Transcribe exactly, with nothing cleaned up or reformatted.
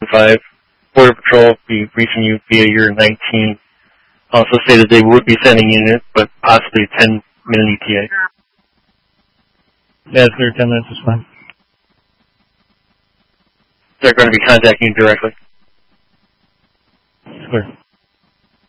five. Border Patrol will be reaching you via your nineteen. Also stated they would be sending unit, but possibly a ten minute E T A. Yeah, it's clear. ten minutes is fine. They're going to be contacting you directly. It's clear.